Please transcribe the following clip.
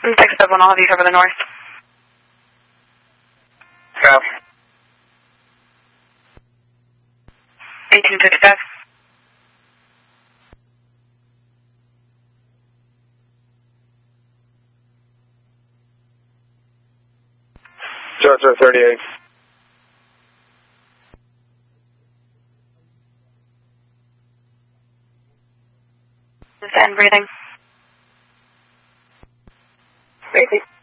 671, I'll have you cover the north. Go. 1855. Georgia 38. And breathing. Thank you.